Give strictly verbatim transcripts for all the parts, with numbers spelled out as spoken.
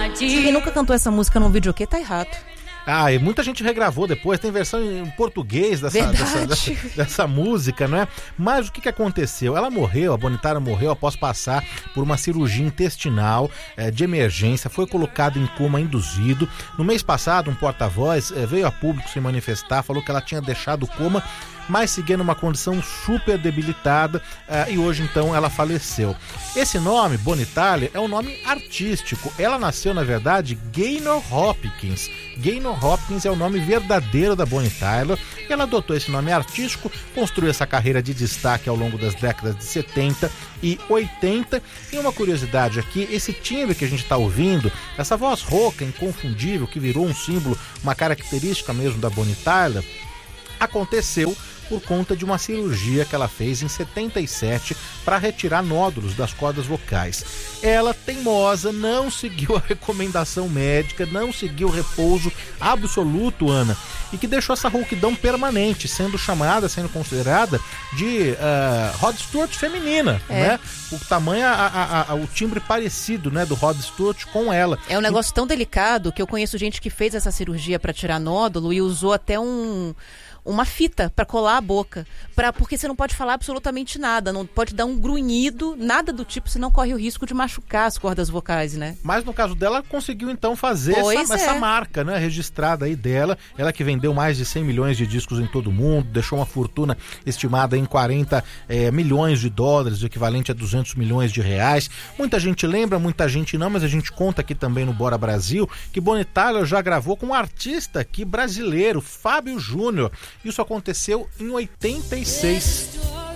Quem nunca cantou essa música num videokê tá errado. Ah, e muita gente regravou depois, tem versão em português dessa, dessa, dessa, dessa música, não é? Mas o que, que aconteceu? Ela morreu, a Bonnie Tyler morreu após passar por uma cirurgia intestinal é, de emergência, foi colocada em coma induzido. No mês passado, um porta-voz é, veio a público se manifestar, falou que ela tinha deixado o coma, mas seguia numa condição super debilitada uh, e hoje então ela faleceu. Esse nome, Bonnie Tyler, é um nome artístico. Ela nasceu, na verdade, Gaynor Hopkins. Gaynor Hopkins é o nome verdadeiro da Bonnie Tyler. Ela adotou esse nome artístico, construiu essa carreira de destaque ao longo das décadas de setenta e oitenta. E uma curiosidade aqui, esse timbre que a gente está ouvindo, essa voz rouca, inconfundível, que virou um símbolo, uma característica mesmo da Bonnie Tyler, aconteceu por conta de uma cirurgia que ela fez em setenta e sete para retirar nódulos das cordas vocais. Ela, teimosa, não seguiu a recomendação médica, não seguiu o repouso absoluto, Ana, e que deixou essa rouquidão permanente, sendo chamada, sendo considerada de uh, Rod Stewart feminina, é. né? O tamanho, a, a, a, o timbre parecido, né, do Rod Stewart com ela. É um negócio tão delicado que eu conheço gente que fez essa cirurgia para tirar nódulo e usou até um... uma fita para colar a boca, pra, porque você não pode falar absolutamente nada, não pode dar um grunhido, nada do tipo, senão corre o risco de machucar as cordas vocais, né? Mas no caso dela, conseguiu então fazer essa, é. essa marca, né, registrada aí dela, ela que vendeu mais de cem milhões de discos em todo o mundo, deixou uma fortuna estimada em quarenta é, milhões de dólares, o equivalente a duzentos milhões de reais. Muita gente lembra, muita gente não, mas a gente conta aqui também no Bora Brasil, que Bonnie Tyler já gravou com um artista aqui brasileiro, Fábio Júnior. Isso aconteceu em oitenta e seis.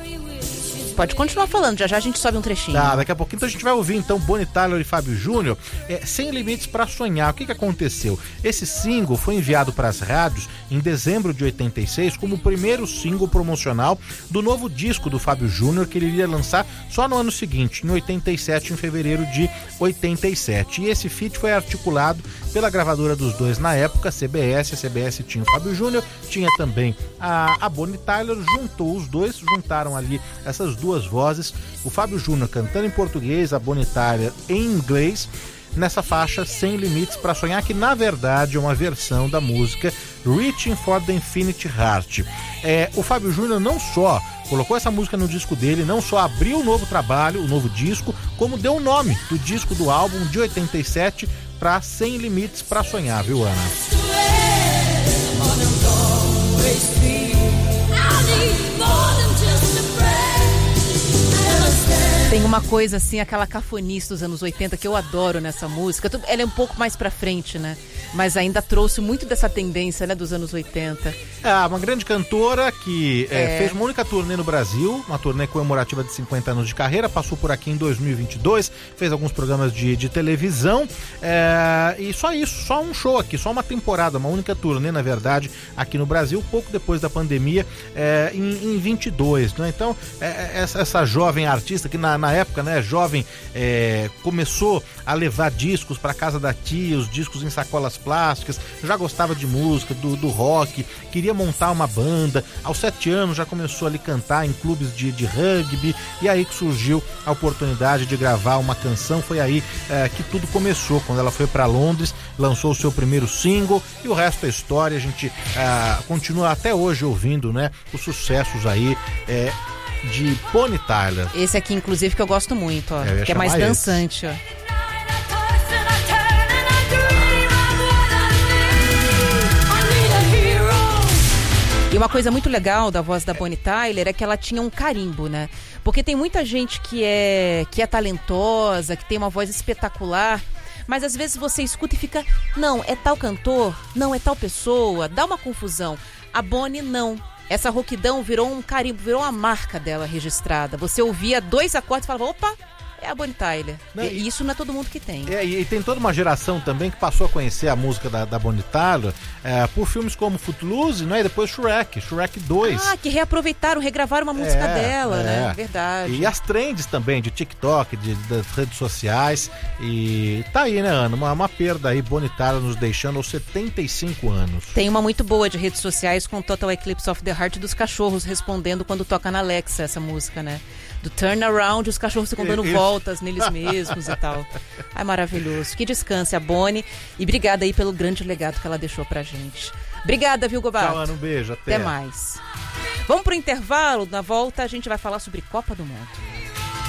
Pode continuar falando, já já a gente sobe um trechinho. Tá, daqui a pouquinho então a gente vai ouvir então Bonnie Tyler e Fábio Júnior, é, Sem Limites para Sonhar. O que que aconteceu? Esse single foi enviado para as rádios em dezembro de oitenta e seis como o primeiro single promocional do novo disco do Fábio Júnior, que ele iria lançar só no ano seguinte, em oitenta e sete, em fevereiro de oitenta e sete. E esse feat foi articulado pela gravadora dos dois na época, C B S. A C B S tinha o Fábio Júnior, tinha também a, a Bonnie Tyler, juntou os dois, juntaram ali essas duas vozes, o Fábio Júnior cantando em português, a Bonnie Tyler em inglês, nessa faixa Sem Limites para Sonhar, que na verdade é uma versão da música Reaching for the Infinite Heart. É, o Fábio Júnior não só colocou essa música no disco dele, não só abriu o novo trabalho, o novo disco, como deu o nome do disco do álbum de oitenta e sete para Sem Limites para Sonhar, viu, Ana? Tem uma coisa assim, aquela cafonice dos anos oitenta que eu adoro nessa música. Ela é um pouco mais pra frente, né? Mas ainda trouxe muito dessa tendência, né, dos anos oitenta. É, uma grande cantora que é, é. fez uma única turnê no Brasil, uma turnê comemorativa de cinquenta anos de carreira, passou por aqui em dois mil e vinte e dois, fez alguns programas de, de televisão, é, e só isso, só um show aqui, só uma temporada, uma única turnê, na verdade, aqui no Brasil, pouco depois da pandemia, é, em, em vinte e dois, né? Então, é, essa, essa jovem artista que na, na época, né, jovem, é, começou a levar discos para casa da tia, os discos em sacolas plásticas, já gostava de música, do, do rock, queria montar uma banda, aos sete anos já começou ali a cantar em clubes de, de rugby, e aí que surgiu a oportunidade de gravar uma canção. Foi aí é, que tudo começou, quando ela foi para Londres, lançou o seu primeiro single, e o resto é história. A gente é, continua até hoje ouvindo, né, os sucessos aí é, de Bonnie Tyler. Esse aqui, inclusive, que eu gosto muito, ó, que é mais esse. dançante, ó. E uma coisa muito legal da voz da Bonnie Tyler é que ela tinha um carimbo, né? Porque tem muita gente que é, que é talentosa, que tem uma voz espetacular, mas às vezes você escuta e fica, não, é tal cantor, não, é tal pessoa, dá uma confusão. A Bonnie não. Essa rouquidão virou um carimbo, virou uma marca dela registrada. Você ouvia dois acordes e falava, opa, é a Bonnie Tyler. Não, e isso não é todo mundo que tem. É, e, e tem toda uma geração também que passou a conhecer a música da, da Bonnie Tyler é, por filmes como Footloose, né? E depois Shrek, Shrek dois. Ah, que reaproveitaram, regravaram uma música é, dela, é. né? Verdade. E as trends também, de TikTok, de, das redes sociais. E tá aí, né, Ana? Uma, uma perda aí, Bonnie Tyler nos deixando aos setenta e cinco anos. Tem uma muito boa de redes sociais com Total Eclipse of the Heart dos cachorros respondendo quando toca na Alexa essa música, né? do turnaround, os cachorros ficam dando Isso. voltas neles mesmos e tal. Ai, maravilhoso. Que descanse a Bonnie. E obrigada aí pelo grande legado que ela deixou pra gente. Obrigada, viu, Gobato? Tchau, Ana, um beijo. Até. Até mais. Vamos pro intervalo. Na volta a gente vai falar sobre Copa do Mundo.